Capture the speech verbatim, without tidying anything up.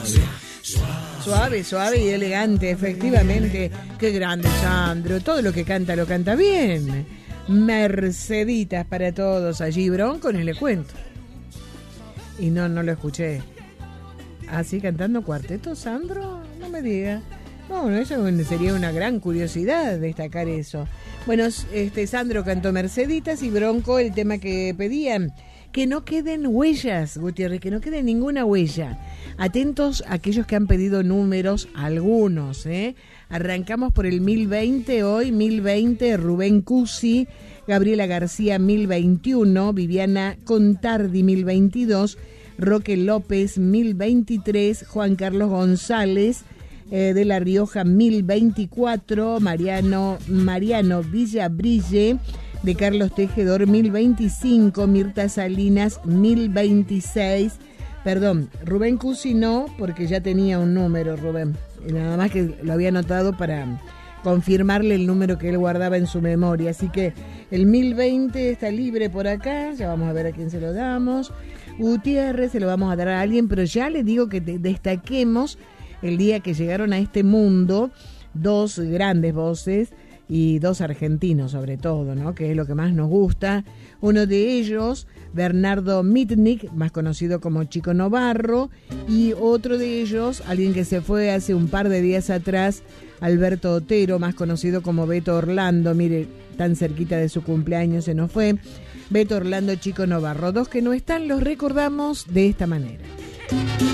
Suave, suave y elegante, efectivamente. Qué grande, Sandro. Todo lo que canta, lo canta bien. Merceditas para todos allí, Bronco, ni le cuento. Y no, no lo escuché. ¿Así cantando cuarteto, Sandro? No me diga. No, eso sería una gran curiosidad destacar eso. Bueno, este Sandro cantó Merceditas y Bronco el tema que pedían. Que no queden huellas, Gutiérrez, que no quede ninguna huella. Atentos a aquellos que han pedido números, algunos, ¿eh? Arrancamos por el mil veinte, hoy mil veinte, Rubén Cusi, Gabriela García mil veintiuno, Viviana Contardi mil veintidós, Roque López mil veintitrés, Juan Carlos González eh, de La Rioja mil veinticuatro, Mariano, Mariano Villabrille de Carlos Tejedor mil veinticinco, Mirta Salinas mil veintiséis, perdón, Rubén Cusi no, porque ya tenía un número, Rubén, nada más que lo había anotado para confirmarle el número que él guardaba en su memoria, así que el mil veinte está libre por acá, ya vamos a ver a quién se lo damos. Gutiérrez se lo vamos a dar a alguien, pero ya le digo que destaquemos el día que llegaron a este mundo dos grandes voces y dos argentinos sobre todo, ¿no? Que es lo que más nos gusta. Uno de ellos, Bernardo Mitnick, más conocido como Chico Novarro, y otro de ellos, alguien que se fue hace un par de días atrás, Alberto Otero, más conocido como Beto Orlando, mire, tan cerquita de su cumpleaños se nos fue. Beto Orlando, Chico Novarro, dos que no están, los recordamos de esta manera.